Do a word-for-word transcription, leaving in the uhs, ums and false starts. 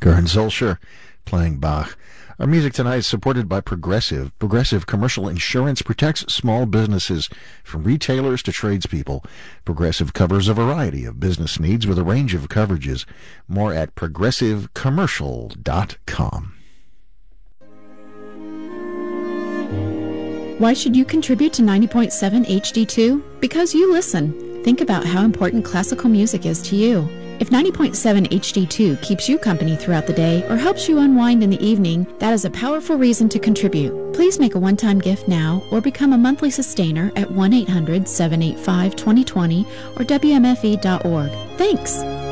Gern Zolscher playing Bach. Our music tonight is supported by Progressive. Progressive Commercial Insurance protects small businesses from retailers to tradespeople. Progressive covers a variety of business needs with a range of coverages. More at progressive commercial dot com. Why should you contribute to ninety point seven H D two? Because you listen. Think about how important classical music is to you. If ninety point seven H D two keeps you company throughout the day or helps you unwind in the evening, that is a powerful reason to contribute. Please make a one-time gift now or become a monthly sustainer at one eight hundred seven eight five two zero two zero or W M F E dot org. Thanks!